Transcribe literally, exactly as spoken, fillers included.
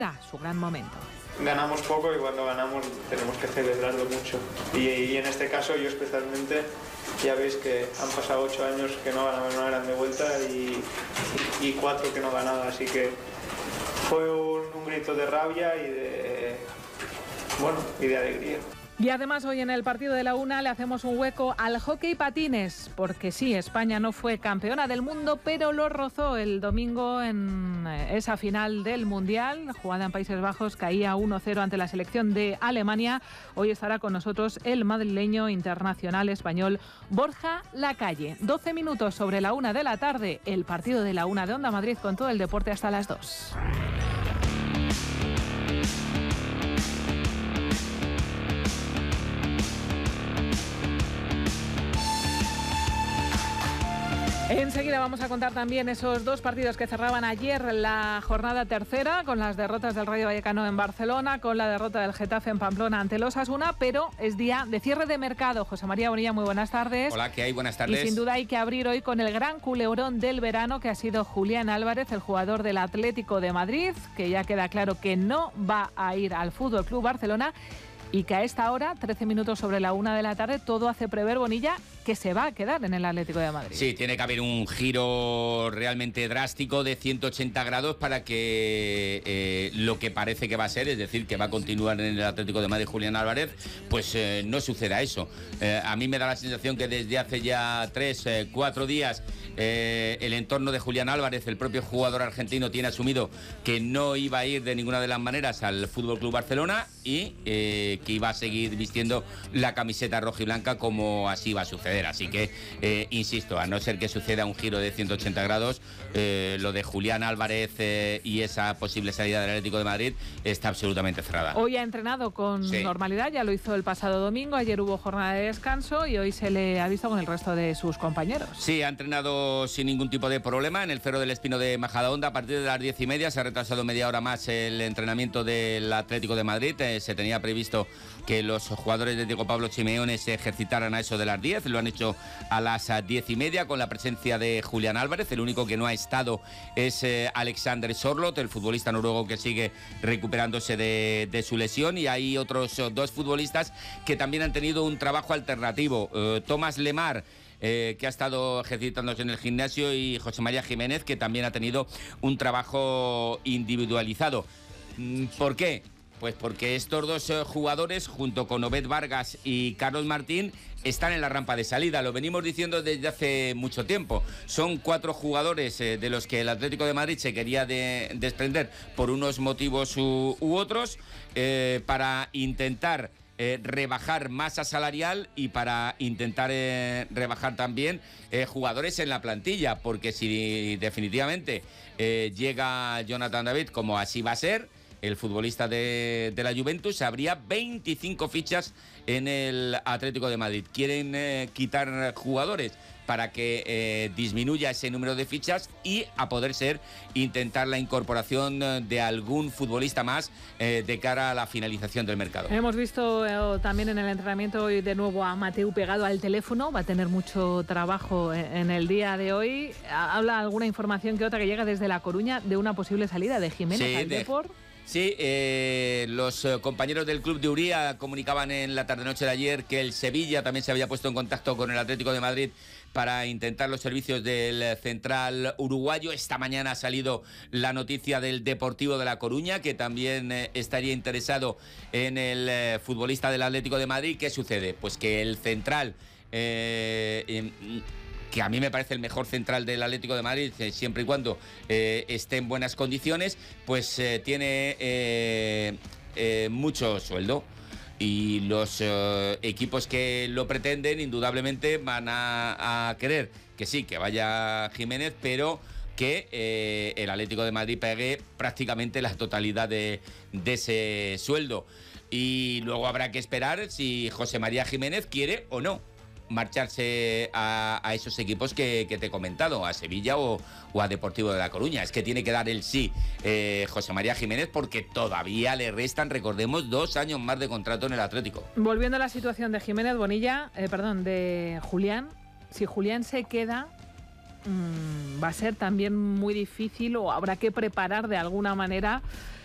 su gran momento. Ganamos poco y cuando ganamos tenemos que celebrarlo mucho. Y, y en este caso yo especialmente, ya veis que han pasado ocho años que no ganaba una grande vuelta y, y, y cuatro que no ganaba, así que fue un, un grito de rabia y de, bueno, y de alegría. Y además hoy en el partido de la una le hacemos un hueco al hockey patines, porque sí, España no fue campeona del mundo, pero lo rozó el domingo en esa final del Mundial, jugada en Países Bajos, caía uno cero ante la selección de Alemania. Hoy estará con nosotros el madrileño internacional español Borja Lacalle. doce minutos sobre la una de la tarde, el partido de la una de Onda Madrid con todo el deporte hasta las dos. Enseguida vamos a contar también esos dos partidos que cerraban ayer la jornada tercera, con las derrotas del Rayo Vallecano en Barcelona, con la derrota del Getafe en Pamplona ante el Osasuna, pero es día de cierre de mercado. José María Bonilla, muy buenas tardes. Hola, ¿qué hay? Buenas tardes. Y sin duda hay que abrir hoy con el gran culebrón del verano, que ha sido Julián Álvarez, el jugador del Atlético de Madrid, que ya queda claro que no va a ir al F C Barcelona. Y que a esta hora, trece minutos sobre la una de la tarde, todo hace prever, Bonilla, que se va a quedar en el Atlético de Madrid. Sí, tiene que haber un giro realmente drástico de ciento ochenta grados para que eh, lo que parece que va a ser, es decir, que va a continuar en el Atlético de Madrid Julián Álvarez, pues eh, no suceda eso. Eh, a mí me da la sensación que desde hace ya tres, eh, cuatro días eh, el entorno de Julián Álvarez, el propio jugador argentino, tiene asumido que no iba a ir de ninguna de las maneras al F C Barcelona y eh, que iba a seguir vistiendo la camiseta roja y blanca como así va a suceder. Así que, eh, insisto, a no ser que suceda un giro de ciento ochenta grados, eh, lo de Julián Álvarez eh, y esa posible salida del Atlético de Madrid está absolutamente cerrada. Hoy ha entrenado con sí. normalidad, ya lo hizo el pasado domingo, ayer hubo jornada de descanso y hoy se le ha visto con el resto de sus compañeros. Sí, ha entrenado sin ningún tipo de problema en el Cerro del Espino de Majadahonda. A partir de las diez y media se ha retrasado media hora más el entrenamiento del Atlético de Madrid. Eh, se tenía previsto que los jugadores de Diego Pablo Simeone se ejercitaran a eso de las diez, lo han hecho a las diez y media con la presencia de Julián Álvarez. El único que no ha estado es eh, Alexander Sorloth, el futbolista noruego que sigue recuperándose de, de su lesión, y hay otros dos futbolistas que también han tenido un trabajo alternativo. Eh, Tomás Lemar, Eh, que ha estado ejercitándose en el gimnasio, y José María Jiménez, que también ha tenido un trabajo individualizado. ¿Por qué? Pues porque estos dos eh, jugadores, junto con Obed Vargas y Carlos Martín, están en la rampa de salida. Lo venimos diciendo desde hace mucho tiempo. Son cuatro jugadores eh, de los que el Atlético de Madrid se quería de, desprender por unos motivos u, u otros, eh, para intentar Eh, rebajar masa salarial y para intentar eh, rebajar también eh, jugadores en la plantilla, porque si definitivamente eh, llega Jonathan David, como así va a ser, el futbolista de, de la Juventus, habría veinticinco fichas en el Atlético de Madrid. Quieren eh, quitar jugadores para que eh, disminuya ese número de fichas y, a poder ser, intentar la incorporación de algún futbolista más eh, de cara a la finalización del mercado. Hemos visto eh, también en el entrenamiento hoy de nuevo a Mateu pegado al teléfono, va a tener mucho trabajo en, en el día de hoy. Habla alguna información que otra que llega desde La Coruña de una posible salida de Jiménez sí, al de... Depor. Sí, eh, los eh, compañeros del club de Uría comunicaban en la tarde-noche de ayer que el Sevilla también se había puesto en contacto con el Atlético de Madrid para intentar los servicios del central uruguayo. Esta mañana ha salido la noticia del Deportivo de La Coruña, que también eh, estaría interesado en el eh, futbolista del Atlético de Madrid. ¿Qué sucede? Pues que el central... Eh, eh, que a mí me parece el mejor central del Atlético de Madrid, eh, siempre y cuando eh, esté en buenas condiciones, pues eh, tiene eh, eh, mucho sueldo. Y los eh, equipos que lo pretenden, indudablemente, van a, a querer que sí, que vaya Jiménez, pero que eh, el Atlético de Madrid pague prácticamente la totalidad de, de ese sueldo. Y luego habrá que esperar si José María Jiménez quiere o no marcharse a, a esos equipos que, que te he comentado, a Sevilla o, o a Deportivo de La Coruña. Es que tiene que dar el sí eh, José María Jiménez, porque todavía le restan, recordemos, dos años más de contrato en el Atlético. Volviendo a la situación de Jiménez, Bonilla, eh, perdón, de Julián, si Julián se queda, mmm, va a ser también muy difícil, o habrá que preparar de alguna manera